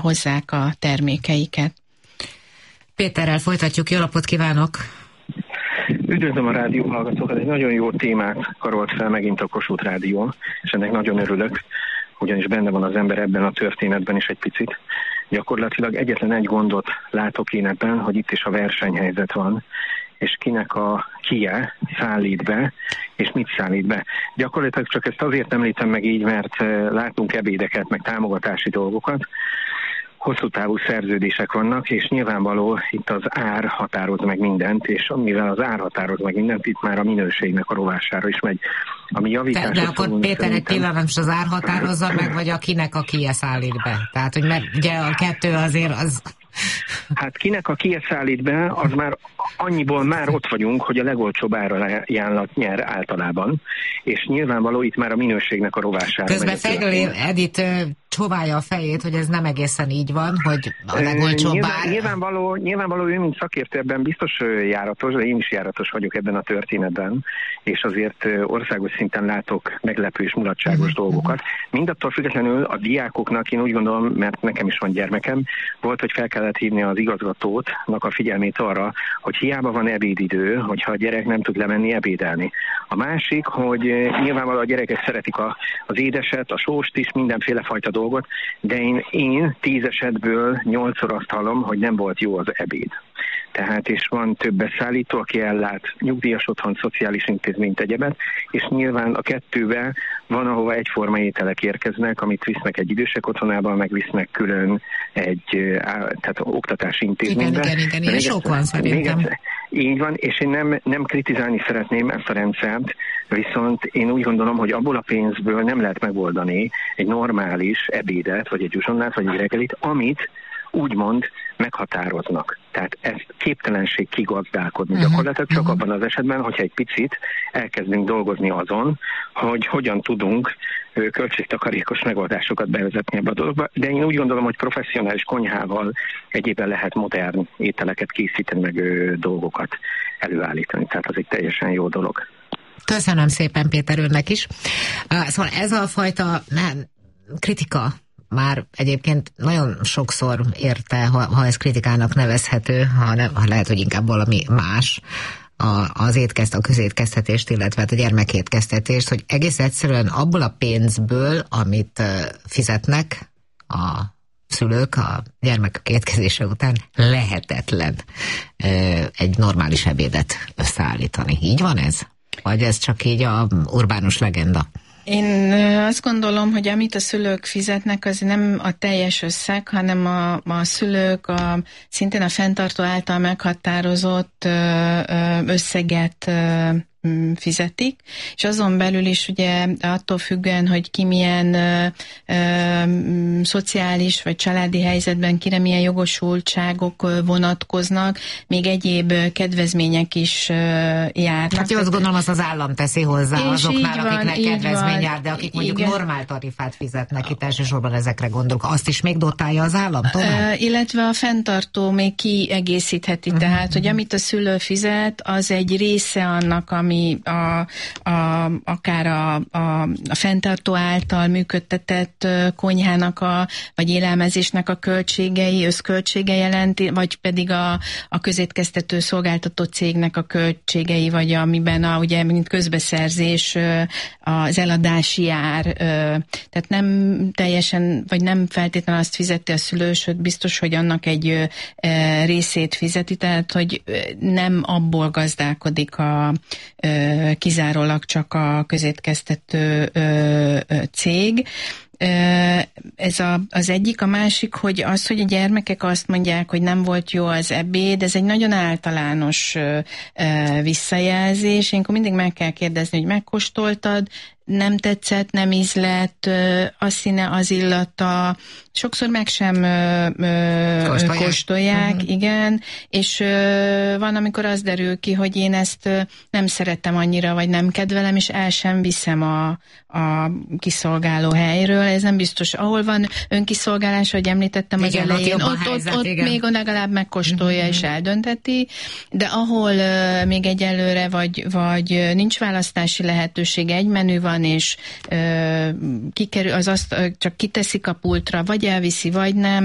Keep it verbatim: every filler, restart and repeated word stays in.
hozzák a termékeiket. Péterrel folytatjuk, jó napot kívánok! Üdvözlöm a rádió hallgatókat, egy nagyon jó témát karolt fel megint a Kossuth Rádió, és ennek nagyon örülök, ugyanis benne van az ember ebben a történetben is egy picit. Gyakorlatilag egyetlen egy gondot látok én ebben, hogy itt is a versenyhelyzet van, és kinek a kie szállít be, és mit szállít be. Gyakorlatilag csak ezt azért említem meg így, mert látunk ebédeket, meg támogatási dolgokat, hosszú távú szerződések vannak, és nyilvánvaló itt az ár határoz meg mindent, és mivel az ár határoz meg mindent, itt már a minőségnek a rovására is megy. Ami javításra de, de akkor Péter egy pillanat, most az ár határozza meg, vagy a kinek a kie szállít be? Tehát, hogy mert ugye a kettő azért az... Hát kinek a kie szállít be, az már annyiból már ott vagyunk, hogy a legolcsóbb árajánlat nyer általában, és nyilvánvaló itt már a minőségnek a rovására. Közben Fegöl Edith csóválja a fejét, hogy ez nem egészen így van, hogy a legolcsóbb Nyilván, ár... Nyilvánvaló, nyilvánvaló ő, mint szakértő ebben biztos járatos, de én is járatos vagyok ebben a történetben, és azért országos szinten látok meglepő és mulatságos uh-huh. dolgokat. Mindattól függetlenül a diákoknak, én úgy gondolom, mert nekem is van gyermekem, volt, hogy fel kellett hívni az igazgatótnak a figyelmét arra, hogy hiába van ebédidő, hogyha a gyerek nem tud lemenni ebédelni. A másik, hogy nyilvánvalóan a gyerekek szeretik a, az édeset, a sóst is, mindenféle fajta dolgot, de én, én tíz esetből nyolcszor azt hallom, hogy nem volt jó az ebéd. Tehát, és van több beszállító, aki ellát nyugdíjas otthon, szociális intézményt, egyebet, és nyilván a kettőben van, ahova egyforma ételek érkeznek, amit visznek egy idősek otthonába, meg visznek külön egy tehát oktatási intézménybe. Igen, igen, igen, igen. Sok van szerintem. Egyszer, így van, és én nem, nem kritizálni szeretném ezt a rendszert, viszont én úgy gondolom, hogy abból a pénzből nem lehet megoldani egy normális ebédet, vagy egy uzsonnát, vagy egy reggelit, amit úgymond meghatároznak. Tehát ezt képtelenség kigazdálkodni. Uh-huh. Gyakorlatilag csak uh-huh. abban az esetben, hogyha egy picit elkezdünk dolgozni azon, hogy hogyan tudunk költségtakarékos megoldásokat bevezetni ebbe a dologba, de én úgy gondolom, hogy professzionális konyhával egyébben lehet modern ételeket készíteni, meg ö, dolgokat előállítani. Tehát az egy teljesen jó dolog. Köszönöm szépen Péter önnek is. Uh, szóval ez a fajta nem, kritika már egyébként nagyon sokszor érte, ha, ha ez kritikának nevezhető, ha, nem, ha lehet, hogy inkább valami más, a, az étkezt, a közétkeztetést, illetve a gyermekétkeztetést, hogy egész egyszerűen abból a pénzből, amit uh, fizetnek a szülők a gyermekek étkezése után, lehetetlen uh, egy normális ebédet összeállítani. Így van ez? Vagy ez csak így a urbánus legenda? Én azt gondolom, hogy amit a szülők fizetnek, az nem a teljes összeg, hanem a, a szülők a, szintén a fenntartó által meghatározott összeget fizetik, és azon belül is ugye attól függően, hogy ki milyen ö, ö, szociális vagy családi helyzetben kire milyen jogosultságok vonatkoznak, még egyéb kedvezmények is ö, járnak. Hát jó, azt gondolom, azt az állam teszi hozzá és azoknál, van, akiknek kedvezmény jár, de akik mondjuk igen. normál tarifát fizetnek, itt elsősorban ezekre gondolok, azt is még dotálja az állam tovább? Ö, illetve a fenntartó még kiegészítheti, uh-huh. tehát, hogy amit a szülő fizet, az egy része annak, ami A, a, akár a, a, a fenntartó által működtetett konyhának a, vagy élelmezésnek a költségei, összköltsége jelenti, vagy pedig a, a közétkeztető szolgáltató cégnek a költségei, vagy amiben a, ugye, mint közbeszerzés, az eladási ár, tehát nem teljesen, vagy nem feltétlenül azt fizeti a szülő, sőt biztos, hogy annak egy részét fizeti, tehát hogy nem abból gazdálkodik a kizárólag csak a közétkeztető cég. Ez a, az egyik, a másik, hogy az, hogy a gyermekek azt mondják, hogy nem volt jó az ebéd, ez egy nagyon általános visszajelzés. Ilyenkor mindig meg kell kérdezni, hogy megkóstoltad, nem tetszett, nem ízlett, a színe, az illata, sokszor meg sem ö, ö, kóstolják, kóstolják uh-huh. igen, és ö, van, amikor az derül ki, hogy én ezt ö, nem szeretem annyira, vagy nem kedvelem, és el sem viszem a, a kiszolgáló helyről. Ez nem biztos. Ahol van önkiszolgálás, hogy említettem az igen, elején, ott, ott, helyzet, ott, ott még legalább megkóstolja uh-huh. és eldönteti, de ahol ö, még egyelőre, vagy, vagy nincs választási lehetőség, egy menü van, és ö, kikerül, az azt csak kiteszik a pultra, vagy elviszi, vagy nem,